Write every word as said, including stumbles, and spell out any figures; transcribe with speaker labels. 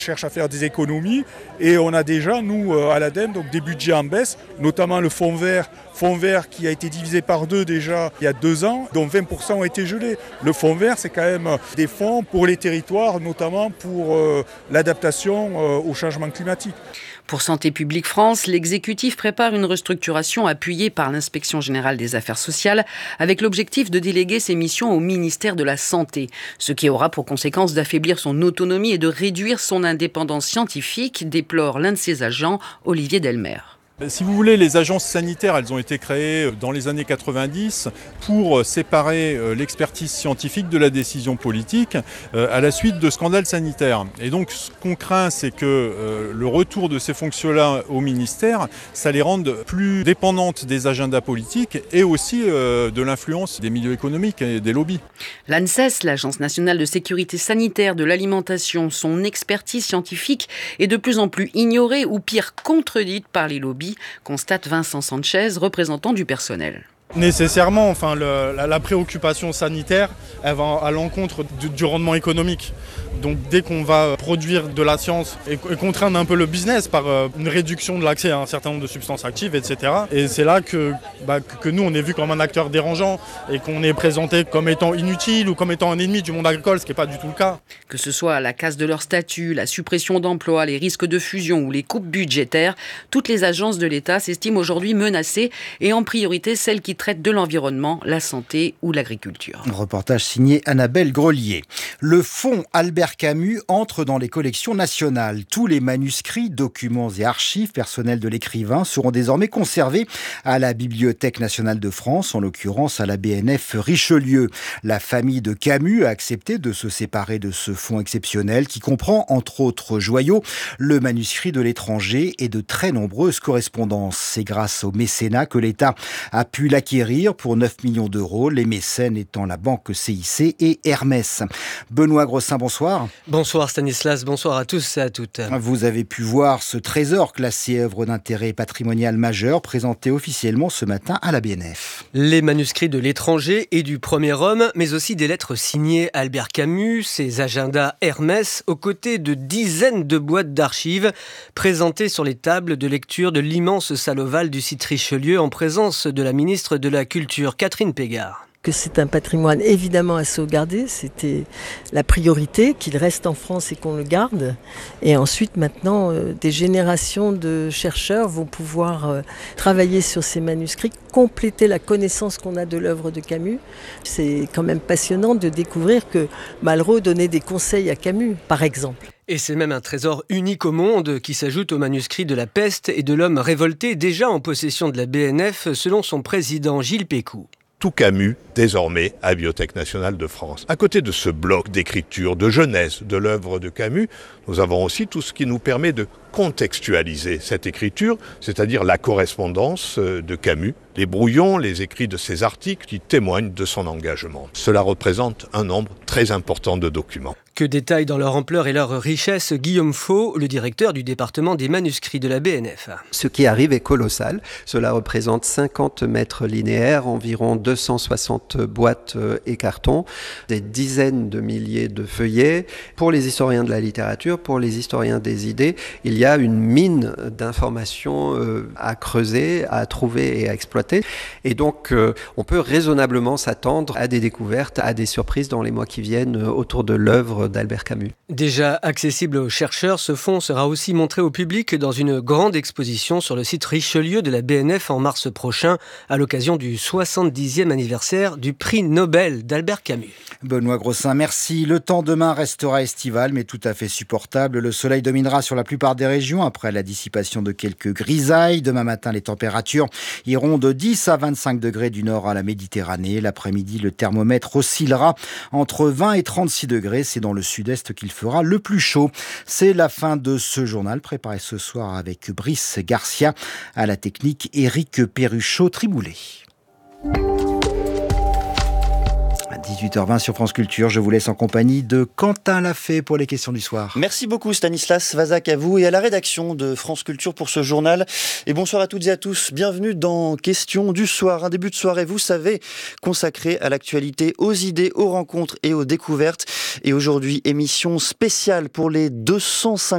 Speaker 1: cherche à faire des économies et on a déjà, nous, à l'Ademe, donc des budgets en baisse, notamment le fonds vert, fonds vert qui a été divisé par deux déjà il y a deux ans, dont vingt pour cent ont été gelés. Le fonds vert, c'est quand même des fonds pour les territoires, notamment pour euh, l'adaptation euh, au changement climatique.
Speaker 2: Pour Santé publique France, l'exécutif prépare une restructuration appuyée par l'Inspection générale des affaires sociales avec l'objectif de déléguer ses missions au ministère de la Santé, ce qui aura pour conséquence d'affaiblir son autonomie et de réduire son indépendance scientifique, déplore l'un de ses agents, Olivier Delmer.
Speaker 3: Si vous voulez, les agences sanitaires, elles ont été créées dans les années quatre-vingt-dix pour séparer l'expertise scientifique de la décision politique à la suite de scandales sanitaires. Et donc, ce qu'on craint, c'est que le retour de ces fonctions-là au ministère, ça les rende plus dépendantes des agendas politiques et aussi de l'influence des milieux économiques et des lobbies.
Speaker 2: L'ANSES, l'Agence nationale de sécurité sanitaire de l'alimentation, son expertise scientifique est de plus en plus ignorée ou pire contredite par les lobbies, constate Vincent Sanchez, représentant du personnel.
Speaker 4: Nécessairement, enfin, le, la, la préoccupation sanitaire, elle va à l'encontre du, du rendement économique. Donc dès qu'on va produire de la science et, et contraindre un peu le business par euh, une réduction de l'accès à un certain nombre de substances actives, et cetera. Et c'est là que, bah, que, que nous, on est vu comme un acteur dérangeant et qu'on est présenté comme étant inutile ou comme étant un ennemi du monde agricole, ce qui n'est pas du tout le cas.
Speaker 2: Que ce soit la casse de leur statut, la suppression d'emplois, les risques de fusion ou les coupes budgétaires, toutes les agences de l'État s'estiment aujourd'hui menacées et en priorité celles qui traitent de l'environnement, la santé ou l'agriculture.
Speaker 5: Reportage signé Annabelle Grelier. Le fonds Albert Camus entre dans les collections nationales. Tous les manuscrits, documents et archives personnels de l'écrivain seront désormais conservés à la Bibliothèque nationale de France, en l'occurrence à la B N F Richelieu. La famille de Camus a accepté de se séparer de ce fonds exceptionnel qui comprend, entre autres joyaux, le manuscrit de l'étranger et de très nombreuses correspondances. C'est grâce au mécénat que l'État a pu l'acquérir pour neuf millions d'euros, les mécènes étant la banque C I C et Hermès. Benoît Grossin, bonsoir.
Speaker 6: Bonsoir Stanislas, bonsoir à tous et à toutes.
Speaker 5: Vous avez pu voir ce trésor classé œuvre d'intérêt patrimonial majeur présenté officiellement ce matin à la B N F.
Speaker 6: Les manuscrits de l'étranger et du premier homme, mais aussi des lettres signées Albert Camus, ses agendas Hermès, aux côtés de dizaines de boîtes d'archives présentées sur les tables de lecture de l'immense salle ovale du site Richelieu en présence de la ministre de la Culture, Catherine Pégard.
Speaker 7: Que c'est un patrimoine évidemment à sauvegarder, c'était la priorité, qu'il reste en France et qu'on le garde. Et ensuite, maintenant, euh, des générations de chercheurs vont pouvoir euh, travailler sur ces manuscrits, compléter la connaissance qu'on a de l'œuvre de Camus. C'est quand même passionnant de découvrir que Malraux donnait des conseils à Camus, par exemple.
Speaker 6: Et c'est même un trésor unique au monde qui s'ajoute aux manuscrits de la peste et de l'homme révolté déjà en possession de la B N F selon son président Gilles Pécou.
Speaker 8: Tout Camus, désormais, à la Bibliothèque nationale de France. À côté de ce bloc d'écriture, de jeunesse de l'œuvre de Camus, nous avons aussi tout ce qui nous permet de contextualiser cette écriture, c'est-à-dire la correspondance de Camus, les brouillons, les écrits de ses articles qui témoignent de son engagement. Cela représente un nombre très important de documents.
Speaker 6: Que détaille dans leur ampleur et leur richesse Guillaume Faux, le directeur du département des manuscrits de la B N F.
Speaker 9: Ce qui arrive est colossal. Cela représente cinquante mètres linéaires, environ deux cent soixante boîtes et cartons, des dizaines de milliers de feuillets. Pour les historiens de la littérature, pour les historiens des idées, il y a une mine d'informations à creuser, à trouver et à exploiter. Et donc, on peut raisonnablement s'attendre à des découvertes, à des surprises dans les mois qui viennent autour de l'œuvre d'Albert Camus.
Speaker 6: Déjà accessible aux chercheurs, ce fonds sera aussi montré au public dans une grande exposition sur le site Richelieu de la B N F en mars prochain, à l'occasion du soixante-dixième anniversaire du prix Nobel d'Albert Camus.
Speaker 5: Benoît Grossin, merci. Le temps demain restera estival, mais tout à fait supportable. Le soleil dominera sur la plupart des régions après la dissipation de quelques grisailles. Demain matin, les températures iront de dix à vingt-cinq degrés du nord à la Méditerranée. L'après-midi, le thermomètre oscillera entre vingt et trente-six degrés. C'est dans le sud-est qu'il fera le plus chaud. C'est la fin de ce journal préparé ce soir avec Brice Garcia, à la technique Éric Perruchot-Triboulet. À dix-huit heures vingt sur France Culture, je vous laisse en compagnie de Quentin Lafay pour les questions du soir.
Speaker 10: Merci beaucoup Stanislas Vazak, à vous et à la rédaction de France Culture pour ce journal. Et bonsoir à toutes et à tous, bienvenue dans Questions du soir. Un début de soirée, vous savez, consacré à l'actualité, aux idées, aux rencontres et aux découvertes. Et aujourd'hui, émission spéciale pour les deux cent cinquante